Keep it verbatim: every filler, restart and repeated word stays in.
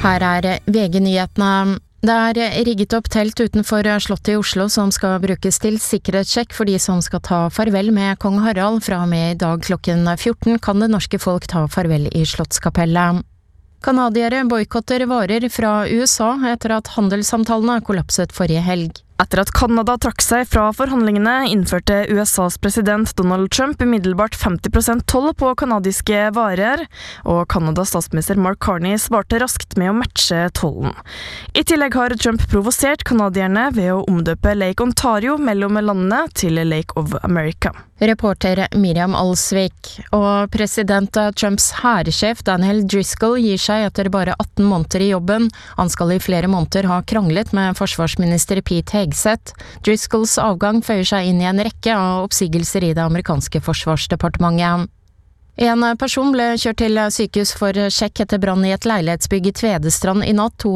Her er V G-nyhetene. Det er rigget opp telt utenfor Slottet i Oslo som skal brukes til sikkerhetssjekk for de som skal ta farvel med kong Harald. Fra og med i dag klokken fjorten kan det norske folk ta farvel i Slottskapellet. Kanadiere boykotter varer fra U S A etter at handelssamtalene kollapset forrige helg. Etter at Kanada trakk seg fra forhandlingene, innførte U S A's president Donald Trump umiddelbart femti prosent toll på kanadiske varer, og Kanadas statsminister Mark Carney svarte raskt med å matche tollen. I tillegg har Trump provosert kanadierne ved å omdøpe Lake Ontario mellom landene til Lake of America. Reporter Miriam Alsvik. Og president Trumps hærsjef Daniel Driscoll gir seg etter bare atten måneder i jobben. Han skal i flere måneder ha kranglet med forsvarsminister Pete Hegseth. Driscolls avgang føyer seg inn i en rekke av oppsigelser i det amerikanske forsvarsdepartementet. En person ble kjørt til sykehus for sjekk etter brann i et leilighetsbygg i Tvedestrand i natt. To